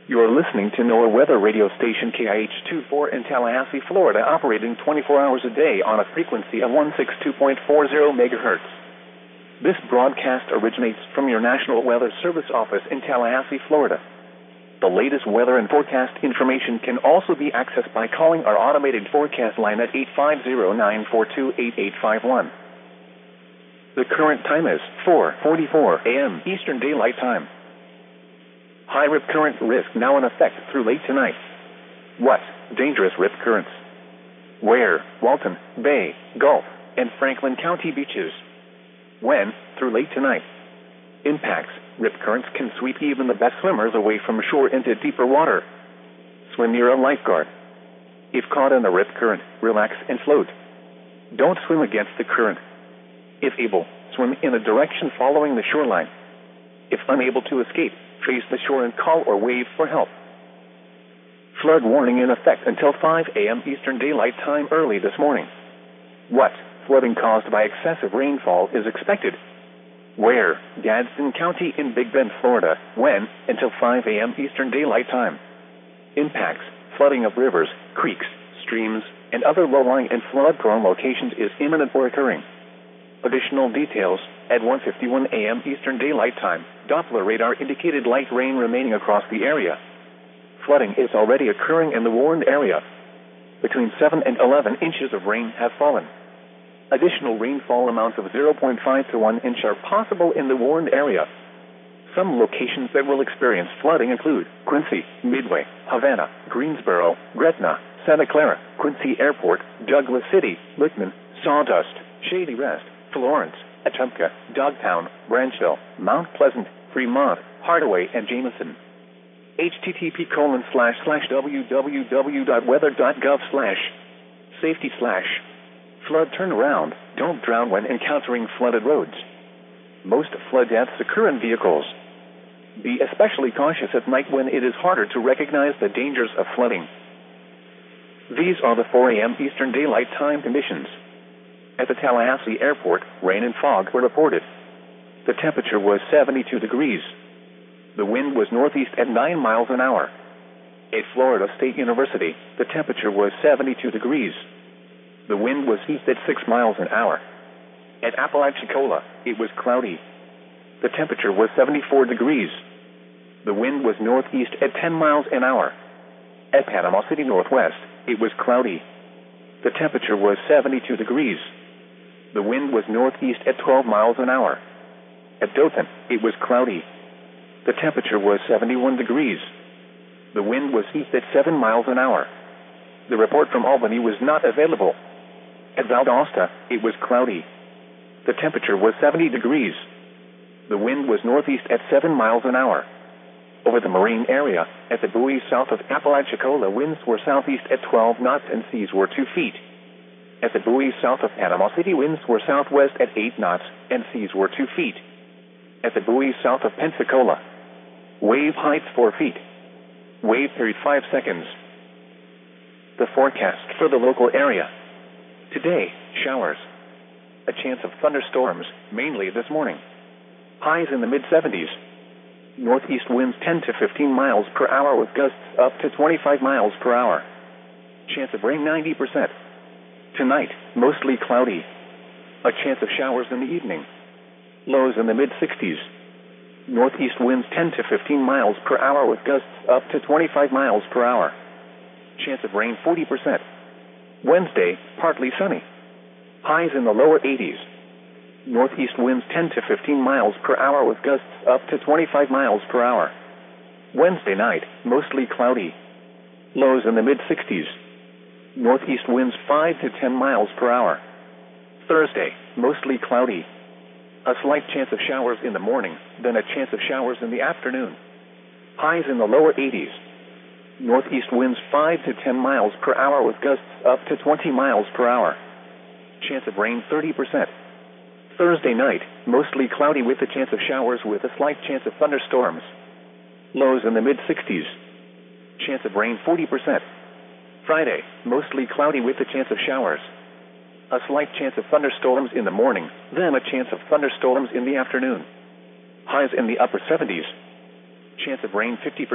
You are listening to NOAA weather radio station KIH-24 in Tallahassee, Florida, operating 24 hours a day on a frequency of 162.40 megahertz. This broadcast originates from your National Weather Service office in Tallahassee, Florida. The latest weather and forecast information can also be accessed by calling our automated forecast line at 850-942-8851. The current time is 4:44 a.m. Eastern Daylight Time. High rip current risk now in effect through late tonight. What? Dangerous rip currents. Where? Walton, Bay, Gulf, and Franklin County beaches. When? Through late tonight. Impacts. Rip currents can sweep even the best swimmers away from shore into deeper water. Swim near a lifeguard. If caught in a rip current, relax and float. Don't swim against the current. If able, swim in a direction following the shoreline. If unable to escape, trace the shore and call or wave for help. Flood warning in effect until 5 a.m. Eastern Daylight Time early this morning. What? Flooding caused by excessive rainfall is expected. Where? Gadsden County in Big Bend, Florida. When? Until 5 a.m. Eastern Daylight Time. Impacts. Flooding of rivers, creeks, streams, and other low-lying and flood-prone locations is imminent or occurring. Additional details. At 1:51 a.m. Eastern Daylight Time, Doppler radar indicated light rain remaining across the area. Flooding is already occurring in the warned area. Between 7 and 11 inches of rain have fallen. Additional rainfall amounts of 0.5 to 1 inch are possible in the warned area. Some locations that will experience flooding include Quincy, Midway, Havana, Greensboro, Gretna, Santa Clara, Quincy Airport, Douglas City, Lickman, Sawdust, Shady Rest, Florence, Atumka, Dogtown, Branchville, Mount Pleasant, Fremont, Hardaway, and Jameson. http://wweather.gov/safety/flood turnaround. Don't drown when encountering flooded roads. Most flood deaths occur in vehicles. Be especially cautious at night when it is harder to recognize the dangers of flooding. These are the 4 a.m. Eastern Daylight Time conditions. At the Tallahassee Airport, rain and fog were reported. The temperature was 72 degrees. The wind was northeast at 9 miles an hour. At Florida State University, the temperature was 72 degrees. The wind was east at 6 miles an hour. At Apalachicola, it was cloudy. The temperature was 74 degrees. The wind was northeast at 10 miles an hour. At Panama City Northwest, it was cloudy. The temperature was 72 degrees. The wind was northeast at 12 miles an hour. At Dothan, it was cloudy. The temperature was 71 degrees. The wind was east at 7 miles an hour. The report from Albany was not available. At Valdosta, it was cloudy. The temperature was 70 degrees. The wind was northeast at 7 miles an hour. Over the marine area, at the buoys south of Apalachicola, winds were southeast at 12 knots and seas were 2 feet. At the buoys south of Panama City, winds were southwest at 8 knots and seas were 2 feet. At the buoys south of Pensacola, wave height 4 feet. Wave period 5 seconds. The forecast for the local area. Today, showers. A chance of thunderstorms, mainly this morning. Highs in the mid-70s. Northeast winds 10 to 15 miles per hour with gusts up to 25 miles per hour. Chance of rain 90%. Tonight, mostly cloudy. A chance of showers in the evening. Lows in the mid-60s. Northeast winds 10 to 15 miles per hour with gusts up to 25 miles per hour. Chance of rain 40%. Wednesday, partly sunny. Highs in the lower 80s. Northeast winds 10 to 15 miles per hour with gusts up to 25 miles per hour. Wednesday night, mostly cloudy. Lows in the mid-60s. Northeast winds 5 to 10 miles per hour. Thursday, mostly cloudy. A slight chance of showers in the morning, then a chance of showers in the afternoon. Highs in the lower 80s. Northeast winds 5 to 10 miles per hour with gusts up to 20 miles per hour. Chance of rain 30%. Thursday night, mostly cloudy with a chance of showers with a slight chance of thunderstorms. Lows in the mid-60s. Chance of rain 40%. Friday, mostly cloudy with a chance of showers. A slight chance of thunderstorms in the morning, then a chance of thunderstorms in the afternoon. Highs in the upper 70s. Chance of rain 50%.